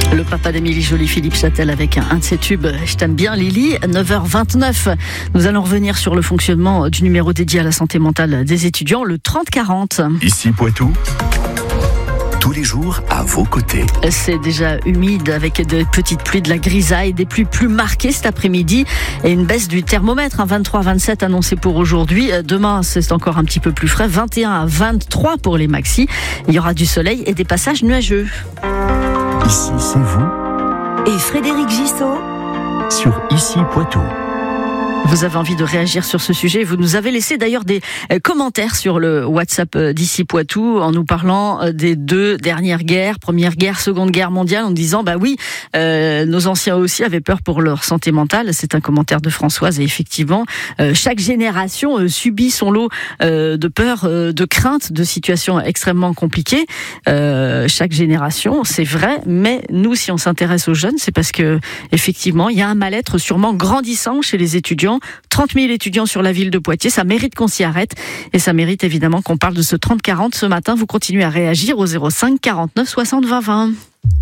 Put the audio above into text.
Le papa d'Émilie Joly, Philippe Châtel, avec un de ses tubes « Je t'aime bien Lily ». 9h29, nous allons revenir sur le fonctionnement du numéro dédié à la santé mentale des étudiants, le 30-40. Ici Poitou, tous les jours à vos côtés. C'est déjà humide avec des petites pluies, de la grisaille, des pluies plus marquées cet après-midi et une baisse du thermomètre, 23-27 annoncé pour aujourd'hui. Demain, c'est encore un petit peu plus frais, 21 à 23 pour les maxis. Il y aura du soleil et des passages nuageux. Ici, c'est vous et Frédéric Gissot sur Ici Poitou. Vous avez envie de réagir sur ce sujet. Vous nous avez laissé d'ailleurs des commentaires sur le WhatsApp d'Ici Poitou en nous parlant des deux dernières guerres, Première Guerre, Seconde Guerre mondiale, en disant bah oui, nos anciens aussi avaient peur pour leur santé mentale. C'est un commentaire de Françoise et effectivement, chaque génération subit son lot de peur, de crainte, de situations extrêmement compliquées. Chaque génération, c'est vrai, mais nous, si on s'intéresse aux jeunes, c'est parce que effectivement, il y a un mal-être sûrement grandissant chez les étudiants. 30 000 étudiants sur la ville de Poitiers, ça mérite qu'on s'y arrête et ça mérite évidemment qu'on parle de ce 30-40 ce matin. Vous continuez à réagir au 05 49 60 20 20.